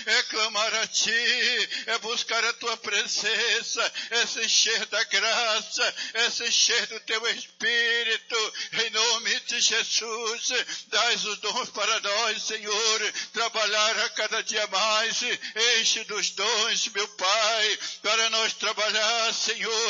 é clamar a Ti, é buscar a Tua presença, é se encher da graça, é se encher do Teu Espírito, em nome de Jesus. Dás os dons para nós, Senhor, trabalhar a cada dia mais, enche dos dons, meu Pai, para nós trabalhar, Senhor,